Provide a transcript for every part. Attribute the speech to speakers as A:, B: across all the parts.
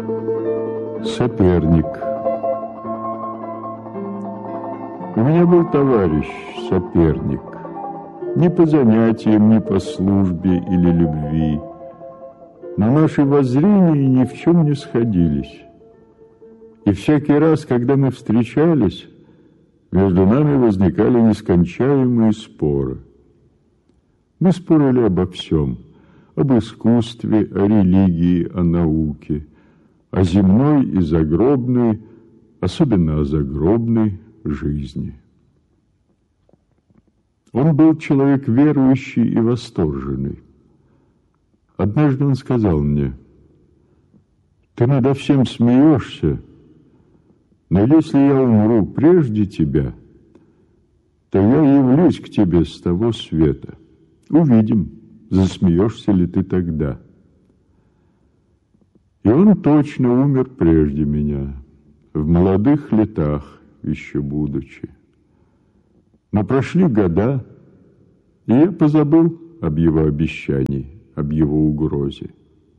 A: Соперник. У меня был товарищ, соперник. Ни по занятиям, ни по службе или любви. Но наши воззрения ни в чем не сходились. И всякий раз, когда мы встречались, между нами возникали нескончаемые споры. Мы спорили обо всем. Об искусстве, о религии, о науке, о земной и загробной, особенно о загробной жизни. Он был человек верующий и восторженный. Однажды он сказал мне: «Ты надо всем смеешься, но если я умру прежде тебя, то я явлюсь к тебе с того света. Увидим, засмеешься ли ты тогда». И он точно умер прежде меня, в молодых летах еще будучи. Но прошли года, и я позабыл об его обещании, об его угрозе.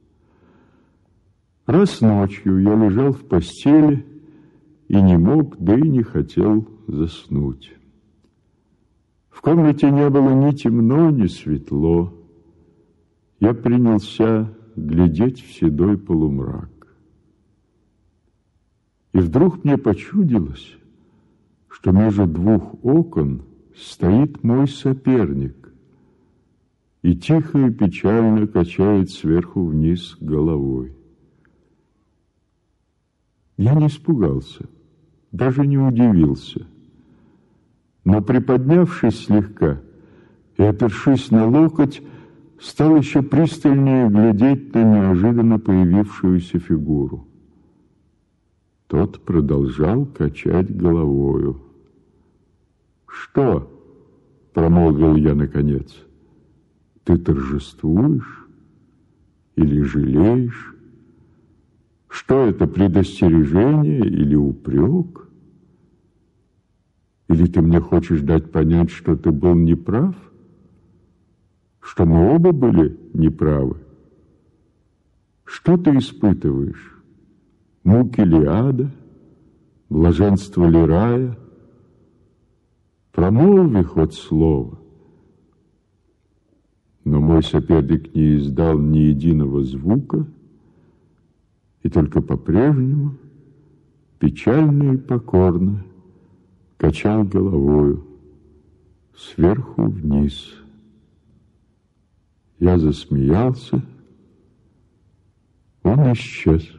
A: Раз ночью я лежал в постели и не мог, да и не хотел заснуть. В комнате не было ни темно, ни светло. Я принялся глядеть в седой полумрак. И вдруг мне почудилось, что между двух окон стоит мой соперник и тихо и печально качает сверху вниз головой. Я не испугался, даже не удивился, но, приподнявшись слегка и опершись на локоть, стал еще пристальнее глядеть на неожиданно появившуюся фигуру. Тот продолжал качать головою. «Что?» — промолвил я наконец. «Ты торжествуешь или жалеешь? Что это, предостережение или упрек? Или ты мне хочешь дать понять, что ты был неправ? Что мы оба были неправы? Что ты испытываешь? Муки ли ада? Блаженство ли рая? Промолви хоть слово». Но мой соперник не издал ни единого звука и только по-прежнему печально и покорно качал головою сверху вниз. Я засмеялся, он исчез.